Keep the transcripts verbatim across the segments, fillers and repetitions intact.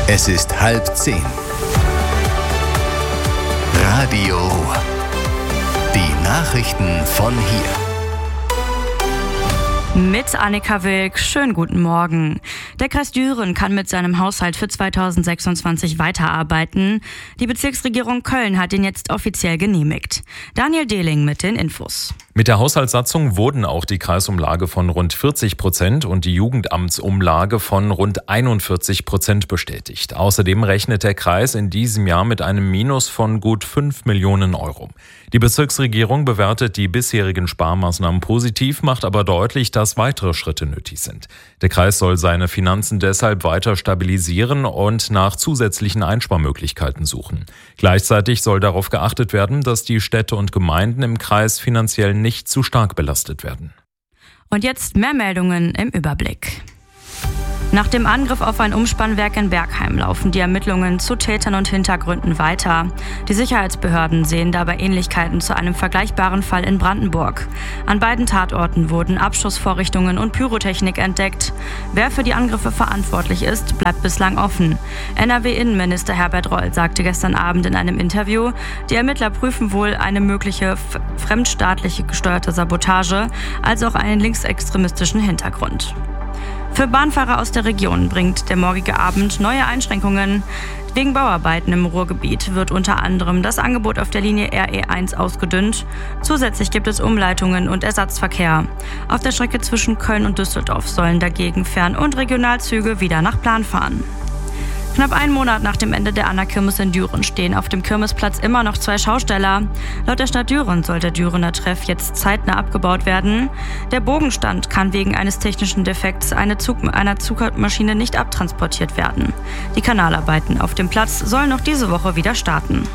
Es ist halb zehn. Radio Ruhr. Die Nachrichten von hier. Mit Annika Wilk, schönen guten Morgen. Der Kreis Düren kann mit seinem Haushalt für zweitausendsechsundzwanzig weiterarbeiten. Die Bezirksregierung Köln hat ihn jetzt offiziell genehmigt. Daniel Dehling mit den Infos. Mit der Haushaltssatzung wurden auch die Kreisumlage von rund vierzig Prozent und die Jugendamtsumlage von rund einundvierzig Prozent bestätigt. Außerdem rechnet der Kreis in diesem Jahr mit einem Minus von gut fünf Millionen Euro. Die Bezirksregierung bewertet die bisherigen Sparmaßnahmen positiv, macht aber deutlich, dass weitere Schritte nötig sind. Der Kreis soll seine Finanzen deshalb weiter stabilisieren und nach zusätzlichen Einsparmöglichkeiten suchen. Gleichzeitig soll darauf geachtet werden, dass die Städte und Gemeinden im Kreis finanziell nicht zu stark belastet werden. Und jetzt mehr Meldungen im Überblick. Nach dem Angriff auf ein Umspannwerk in Bergheim laufen die Ermittlungen zu Tätern und Hintergründen weiter. Die Sicherheitsbehörden sehen dabei Ähnlichkeiten zu einem vergleichbaren Fall in Brandenburg. An beiden Tatorten wurden Abschussvorrichtungen und Pyrotechnik entdeckt. Wer für die Angriffe verantwortlich ist, bleibt bislang offen. N R W-Innenminister Herbert Reul sagte gestern Abend in einem Interview, die Ermittler prüfen wohl eine mögliche f- fremdstaatliche gesteuerte Sabotage als auch einen linksextremistischen Hintergrund. Für Bahnfahrer aus der Region bringt der morgige Abend neue Einschränkungen. Wegen Bauarbeiten im Ruhrgebiet wird unter anderem das Angebot auf der Linie R E eins ausgedünnt. Zusätzlich gibt es Umleitungen und Ersatzverkehr. Auf der Strecke zwischen Köln und Düsseldorf sollen dagegen Fern- und Regionalzüge wieder nach Plan fahren. Knapp einen Monat nach dem Ende der Anna-Kirmes in Düren stehen auf dem Kirmesplatz immer noch zwei Schausteller. Laut der Stadt Düren soll der Dürener Treff jetzt zeitnah abgebaut werden. Der Bogenstand kann wegen eines technischen Defekts eine Zug- einer Zugmaschine nicht abtransportiert werden. Die Kanalarbeiten auf dem Platz sollen noch diese Woche wieder starten.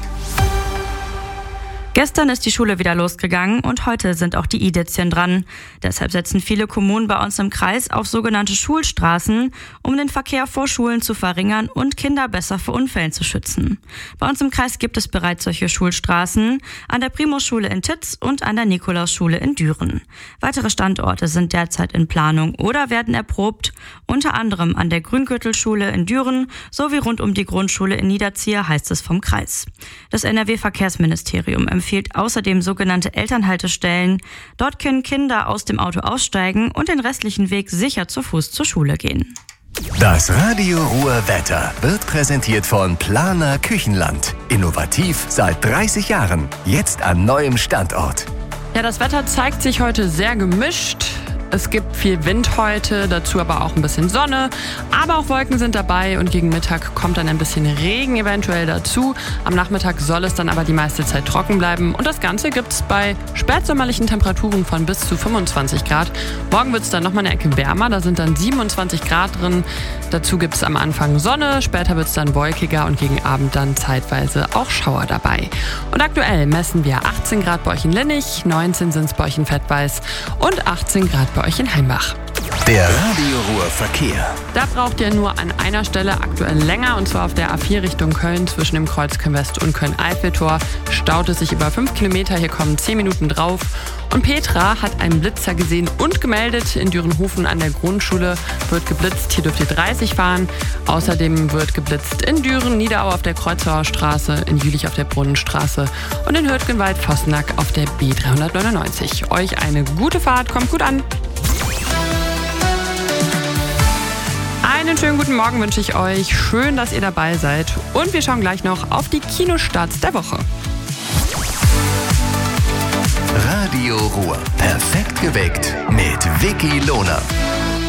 Gestern ist die Schule wieder losgegangen und heute sind auch die Idizien dran. Deshalb setzen viele Kommunen bei uns im Kreis auf sogenannte Schulstraßen, um den Verkehr vor Schulen zu verringern und Kinder besser vor Unfällen zu schützen. Bei uns im Kreis gibt es bereits solche Schulstraßen an der Primusschule in Titz und an der Nikolausschule in Düren. Weitere Standorte sind derzeit in Planung oder werden erprobt, unter anderem an der Grüngürtelschule in Düren sowie rund um die Grundschule in Niederzier, heißt es vom Kreis. Das N R W-Verkehrsministerium empfiehlt außerdem sogenannte Elternhaltestellen. Dort können Kinder aus dem Auto aussteigen und den restlichen Weg sicher zu Fuß zur Schule gehen. Das Radio Ruhr Wetter wird präsentiert von Planer Küchenland. Innovativ seit dreißig Jahren. Jetzt an neuem Standort. Ja, das Wetter zeigt sich heute sehr gemischt. Es gibt viel Wind heute, dazu aber auch ein bisschen Sonne, aber auch Wolken sind dabei und gegen Mittag kommt dann ein bisschen Regen eventuell dazu. Am Nachmittag soll es dann aber die meiste Zeit trocken bleiben und das Ganze gibt es bei spätsommerlichen Temperaturen von bis zu fünfundzwanzig Grad. Morgen wird es dann nochmal eine Ecke wärmer, da sind dann siebenundzwanzig Grad drin. Dazu gibt es am Anfang Sonne, später wird es dann wolkiger und gegen Abend dann zeitweise auch Schauer dabei. Und aktuell messen wir achtzehn Grad bei euch in Linnich, neunzehn sind es bei euch in Fettweiß und achtzehn Grad bei euch in Heimbach. Der Radio Ruhr Verkehr. Da braucht ihr nur an einer Stelle aktuell länger, und zwar auf der A vier Richtung Köln zwischen dem Kreuz Köln-West und Köln-Eiffeltor. Staut es sich über fünf Kilometer, hier kommen zehn Minuten drauf. Und Petra hat einen Blitzer gesehen und gemeldet. In Dürenhofen an der Grundschule wird geblitzt, hier dürft ihr dreißig fahren. Außerdem wird geblitzt in Düren, Niederau auf der Kreuzauer Straße, in Jülich auf der Brunnenstraße und in Hürtgenwald-Vossenack auf der B dreihundertneunundneunzig. Euch eine gute Fahrt, kommt gut an. Einen schönen guten Morgen wünsche ich euch. Schön, dass ihr dabei seid. Und wir schauen gleich noch auf die Kinostarts der Woche. Radio Ruhr. Perfekt geweckt mit Vicky Lohner.